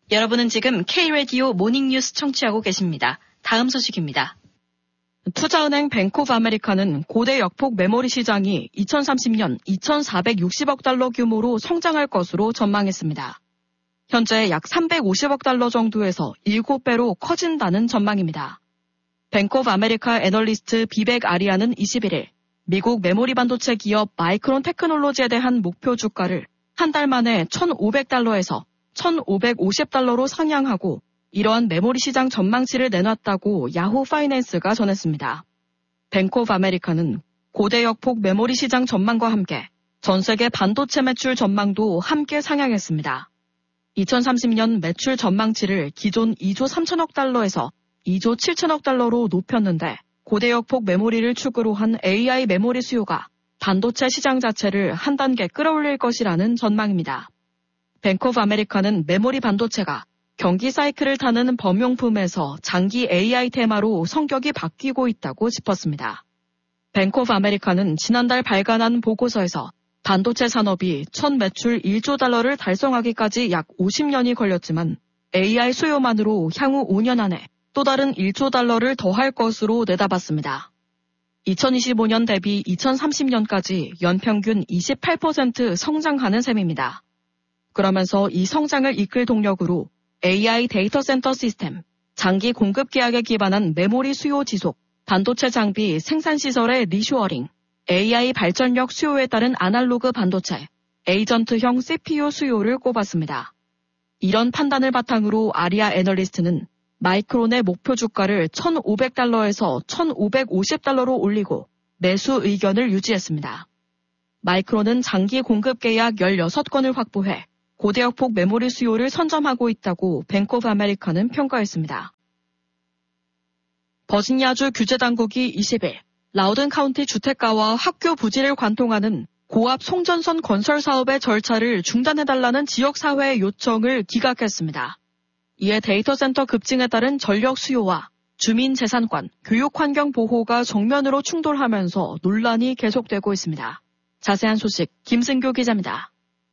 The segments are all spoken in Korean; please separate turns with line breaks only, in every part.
여러분은 지금 K-라디오 모닝뉴스 청취하고 계십니다. 다음 소식입니다. 투자은행 뱅크 오브 아메리카는 고대 역폭 메모리 시장이 2030년 2,460억 달러 규모로 성장할 것으로 전망했습니다. 현재 약 350억 달러 정도에서 7배로 커진다는 전망입니다. 뱅크 오브 아메리카 애널리스트 비백 아리아는 21일 미국 메모리 반도체 기업 마이크론 테크놀로지에 대한 목표 주가를 한 달 만에 1,500달러에서 1,550달러로 상향하고 이러한 메모리 시장 전망치를 내놨다고 야후 파이낸스가 전했습니다. 뱅크 오브 아메리카는 고대 역폭 메모리 시장 전망과 함께 전 세계 반도체 매출 전망도 함께 상향했습니다. 2030년 매출 전망치를 기존 2조 3천억 달러에서 2조 7천억 달러로 높였는데 고대 역폭 메모리를 축으로 한 AI 메모리 수요가 반도체 시장 자체를 한 단계 끌어올릴 것이라는 전망입니다. 뱅크 오브 아메리카는 메모리 반도체가 경기 사이클을 타는 범용품에서 장기 AI 테마로 성격이 바뀌고 있다고 짚었습니다. 뱅크 오브 아메리카는 지난달 발간한 보고서에서 반도체 산업이 첫 매출 1조 달러를 달성하기까지 약 50년이 걸렸지만 AI 수요만으로 향후 5년 안에 또 다른 1조 달러를 더할 것으로 내다봤습니다. 2025년 대비 2030년까지 연평균 28% 성장하는 셈입니다. 그러면서 이 성장을 이끌 동력으로 AI 데이터 센터 시스템, 장기 공급 계약에 기반한 메모리 수요 지속, 반도체 장비 생산 시설의 리쇼어링, AI 발전력 수요에 따른 아날로그 반도체, 에이전트형 CPU 수요를 꼽았습니다. 이런 판단을 바탕으로 아리아 애널리스트는 마이크론의 목표 주가를 1,500달러에서 1,550달러로 올리고 매수 의견을 유지했습니다. 마이크론은 장기 공급 계약 16건을 확보해 고대역폭 메모리 수요를 선점하고 있다고 뱅크 오브 아메리카는 평가했습니다. 버지니아주 규제당국이 20일 라우든 카운티 주택가와 학교 부지를 관통하는 고압 송전선 건설 사업의 절차를 중단해달라는 지역사회의 요청을 기각했습니다. 이에 데이터 센터 급증에 따른 전력 수요와 주민 재산권, 교육 환경 보호가 정면으로 충돌하면서 논란이 계속되고 있습니다. 자세한 소식 김승교 기자입니다.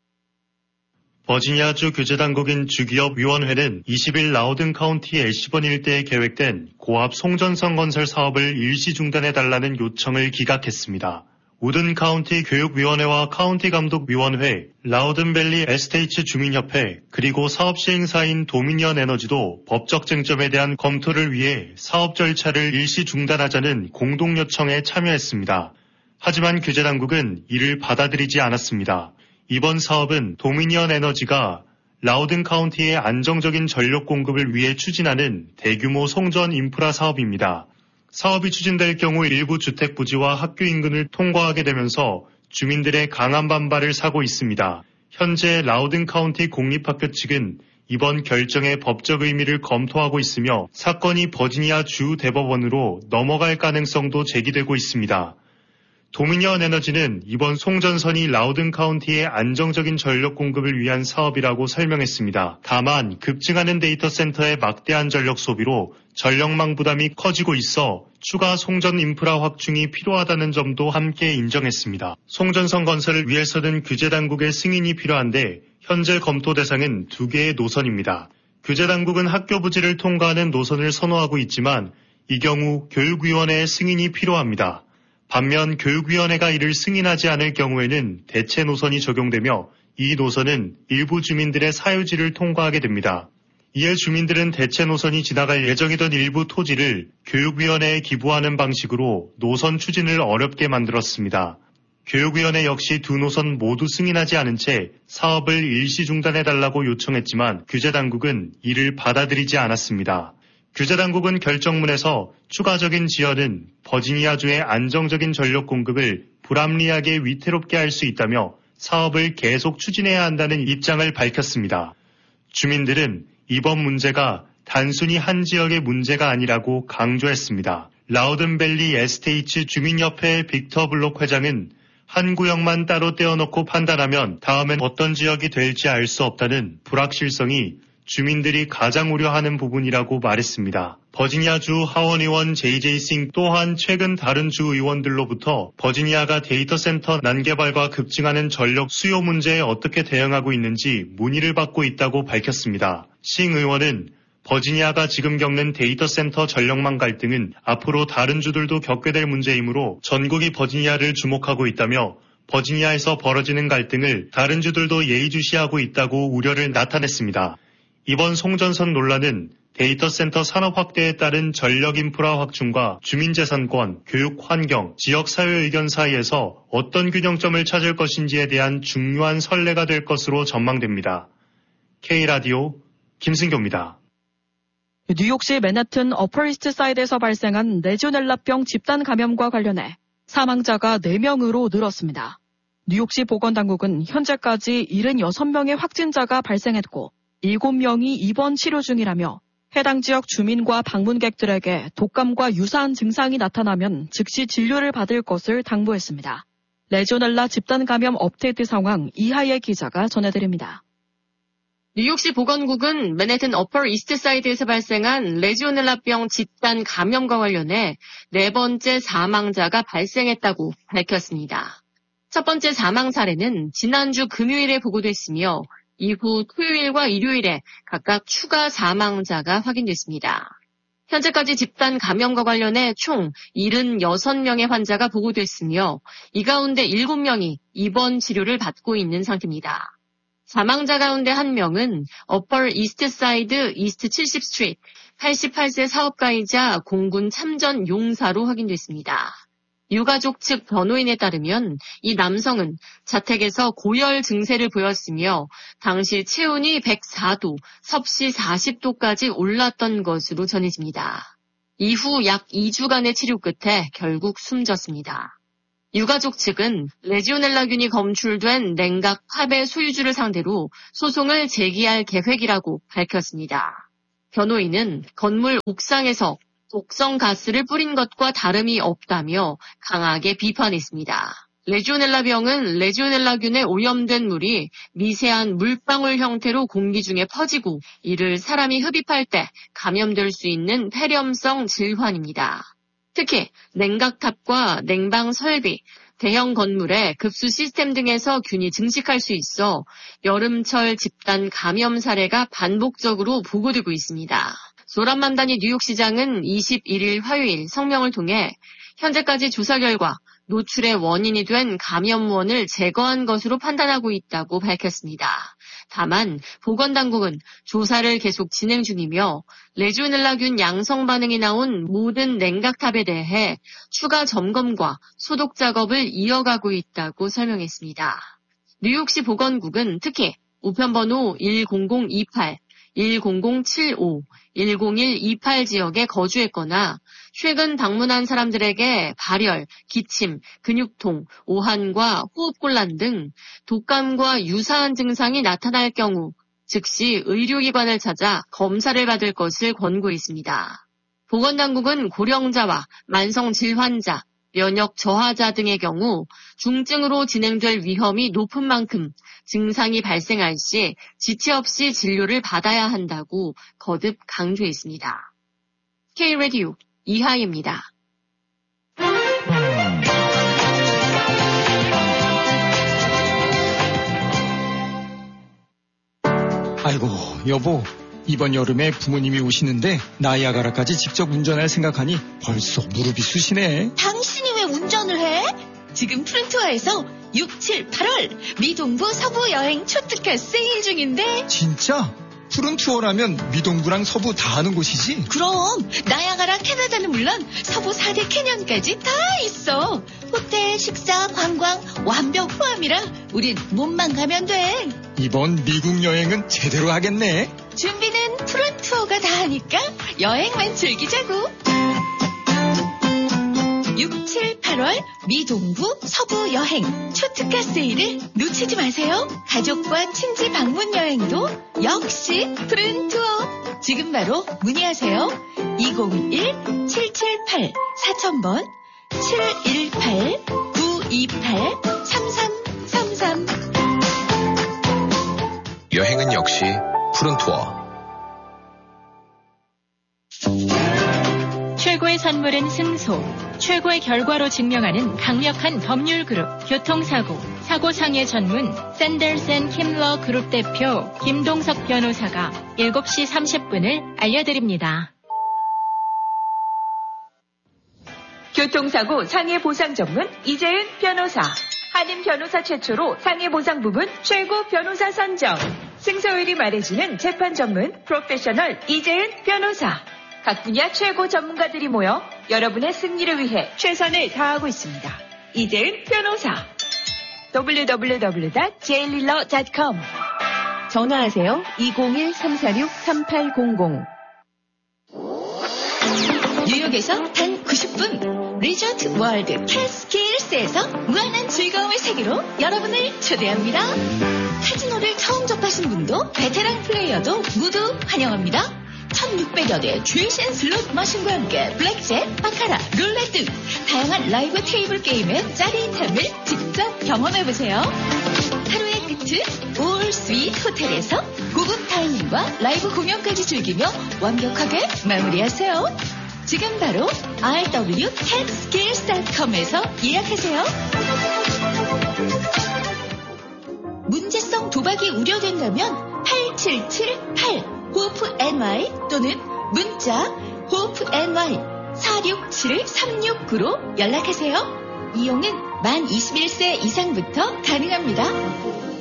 버지니아주 규제당국인 주기업위원회는 20일 라우든 카운티 엘시번 일대에 계획된 고압 송전선 건설 사업을 일시 중단해달라는 요청을 기각했습니다. 우든 카운티 교육위원회와 카운티 감독위원회, 라우든밸리 에스테이츠 주민협회, 그리고 사업 시행사인 도미니언 에너지도 법적 쟁점에 대한 검토를 위해 사업 절차를 일시 중단하자는 공동 요청에 참여했습니다. 하지만 규제당국은 이를 받아들이지 않았습니다. 이번 사업은 도미니언 에너지가 라우든 카운티의 안정적인 전력 공급을 위해 추진하는 대규모 송전 인프라 사업입니다. 사업이 추진될 경우 일부 주택 부지와 학교 인근을 통과하게 되면서 주민들의 강한 반발을 사고 있습니다. 현재 라우든 카운티 공립학교 측은 이번 결정의 법적 의미를 검토하고 있으며 사건이 버지니아 주 대법원으로 넘어갈 가능성도 제기되고 있습니다. 도미니언 에너지는 이번 송전선이 라우든 카운티의 안정적인 전력 공급을 위한 사업이라고 설명했습니다. 다만 급증하는 데이터 센터의 막대한 전력 소비로 전력망 부담이 커지고 있어 추가 송전 인프라 확충이 필요하다는 점도 함께 인정했습니다. 송전선 건설을 위해서는 규제당국의 승인이 필요한데 현재 검토 대상은 2개의 노선입니다. 규제당국은 학교 부지를 통과하는 노선을 선호하고 있지만 이 경우 교육위원회의 승인이 필요합니다. 반면 교육위원회가 이를 승인하지 않을 경우에는 대체 노선이 적용되며 이 노선은 일부 주민들의 사유지를 통과하게 됩니다. 이에 주민들은 대체 노선이 지나갈 예정이던 일부 토지를 교육위원회에 기부하는 방식으로 노선 추진을 어렵게 만들었습니다. 교육위원회 역시 2노선 모두 승인하지 않은 채 사업을 일시 중단해달라고 요청했지만 규제당국은 이를 받아들이지 않았습니다. 규제당국은 결정문에서 추가적인 지연은 버지니아주의 안정적인 전력 공급을 불합리하게 위태롭게 할 수 있다며 사업을 계속 추진해야 한다는 입장을 밝혔습니다. 주민들은 이번 문제가 단순히 한 지역의 문제가 아니라고 강조했습니다. 라우든밸리 에스테이츠 주민협회의 빅터 블록 회장은 한 구역만 따로 떼어놓고 판단하면 다음엔 어떤 지역이 될지 알 수 없다는 불확실성이 주민들이 가장 우려하는 부분이라고 말했습니다. 버지니아주 하원의원 JJ 싱 또한 최근 다른 주 의원들로부터 버지니아가 데이터 센터 난개발과 급증하는 전력 수요 문제에 어떻게 대응하고 있는지 문의를 받고 있다고 밝혔습니다. 싱 의원은 버지니아가 지금 겪는 데이터 센터 전력망 갈등은 앞으로 다른 주들도 겪게 될 문제이므로 전국이 버지니아를 주목하고 있다며 버지니아에서 벌어지는 갈등을 다른 주들도 예의주시하고 있다고 우려를 나타냈습니다. 이번 송전선 논란은 데이터 센터 산업 확대에 따른 전력 인프라 확충과 주민재산권, 교육 환경, 지역사회 의견 사이에서 어떤 균형점을 찾을 것인지에 대한 중요한 선례가 될 것으로 전망됩니다. K라디오 김승교입니다.
뉴욕시 맨해튼 어퍼이스트 사이드에서 발생한 레지오넬라병 집단 감염과 관련해 사망자가 4명으로 늘었습니다. 뉴욕시 보건당국은 현재까지 76명의 확진자가 발생했고 7명이 입원 치료 중이라며 해당 지역 주민과 방문객들에게 독감과 유사한 증상이 나타나면 즉시 진료를 받을 것을 당부했습니다. 레지오넬라 집단 감염 업데이트 상황 이하의 기자가 전해드립니다.
뉴욕시 보건국은 맨해튼 어퍼 이스트 사이드에서 발생한 레지오넬라병 집단 감염과 관련해 4번째 사망자가 발생했다고 밝혔습니다. 첫 번째 사망 사례는 지난주 금요일에 보고됐으며 이후 토요일과 일요일에 각각 추가 사망자가 확인됐습니다. 현재까지 집단 감염과 관련해 총 76명의 환자가 보고됐으며 이 가운데 7명이 입원 치료를 받고 있는 상태입니다. 사망자 가운데 1명은 어퍼 이스트 사이드 이스트 70스트리트 88세 사업가이자 공군 참전 용사로 확인됐습니다. 유가족 측 변호인에 따르면 이 남성은 자택에서 고열 증세를 보였으며 당시 체온이 104도, 섭씨 40도까지 올랐던 것으로 전해집니다. 이후 약 2주간의 치료 끝에 결국 숨졌습니다. 유가족 측은 레지오넬라균이 검출된 냉각 팝의 소유주를 상대로 소송을 제기할 계획이라고 밝혔습니다. 변호인은 건물 옥상에서 독성 가스를 뿌린 것과 다름이 없다며 강하게 비판했습니다. 레지오넬라병은 레지오넬라균에 오염된 물이 미세한 물방울 형태로 공기 중에 퍼지고 이를 사람이 흡입할 때 감염될 수 있는 폐렴성 질환입니다. 특히 냉각탑과 냉방 설비, 대형 건물의 급수 시스템 등에서 균이 증식할 수 있어 여름철 집단 감염 사례가 반복적으로 보고되고 있습니다. 소란 맘다니 뉴욕시장은 21일 화요일 성명을 통해 현재까지 조사 결과 노출의 원인이 된 감염원을 제거한 것으로 판단하고 있다고 밝혔습니다. 다만 보건당국은 조사를 계속 진행 중이며 레지오넬라균 양성 반응이 나온 모든 냉각탑에 대해 추가 점검과 소독 작업을 이어가고 있다고 설명했습니다. 뉴욕시 보건국은 특히 우편번호 10028, 10075, 10128 지역에 거주했거나 최근 방문한 사람들에게 발열, 기침, 근육통, 오한과 호흡곤란 등 독감과 유사한 증상이 나타날 경우 즉시 의료기관을 찾아 검사를 받을 것을 권고했습니다. 보건당국은 고령자와 만성질 환자, 면역 저하자 등의 경우 중증으로 진행될 위험이 높은 만큼 증상이 발생할 시 지체 없이 진료를 받아야 한다고 거듭 강조했습니다. K라디오 이하입니다.
아이고, 여보. 이번 여름에 부모님이 오시는데 나이아가라까지 직접 운전할 생각하니 벌써 무릎이 쑤시네.
당신이 왜 운전을 해? 지금 푸른투어에서 6, 7, 8월 미동부 서부 여행 초특가 세일 중인데.
진짜? 푸른투어라면 미동부랑 서부 다 하는 곳이지?
그럼 나이아가라 캐나다는 물론 서부 4대 캐년까지 다 있어. 호텔, 식사, 관광 완벽 포함이라 우린 몸만 가면 돼.
이번 미국 여행은 제대로 하겠네.
준비는 푸른투어가 다 하니까 여행만 즐기자고. 6, 7, 8월 미동부 서부 여행 초특가 세일을 놓치지 마세요. 가족과 친지 방문 여행도 역시 푸른투어. 지금 바로 문의하세요. 201-778-4000번 718-928-3333.
여행은 역시 푸른투어.
최고의
최고의 선물은 승소. 최고의 결과로 증명하는 강력한 법률 그룹. 교통사고, 사고상해 전문 샌더슨 킴러 그룹 대표 김동석 변호사가 7시 30분을 알려드립니다.
교통사고 상해보상 전문 이재은 변호사. 한인 변호사 최초로 상해보상 부분 최고 변호사 선정. 승소율이 말해주는 재판 전문 프로페셔널 이재은 변호사. 각 분야 최고 전문가들이 모여 여러분의 승리를 위해 최선을 다하고 있습니다. 이재은 변호사. www.jaililler.com. 전화하세요. 201-346-3800.
뉴욕에서 단 90분 리조트 월드 캐스킬스에서 무한한 즐거움의 세계로 여러분을 초대합니다. 카지노를 처음 접하신 분도 베테랑 플레이어도 모두 환영합니다. 1600여 대 최신 슬롯 머신과 함께 블랙잭, 바카라, 룰렛 등 다양한 라이브 테이블 게임의 짜릿함을 직접 경험해보세요. 하루의 끝은 올 스윗 호텔에서 고급 다이닝과 라이브 공연까지 즐기며 완벽하게 마무리하세요. 지금 바로 rwcatskills.com에서 예약하세요. 문제성 도박이 우려된다면 8778 호프NY 또는 문자 호프NY 467-369로 연락하세요. 이용은 만 21세 이상부터 가능합니다.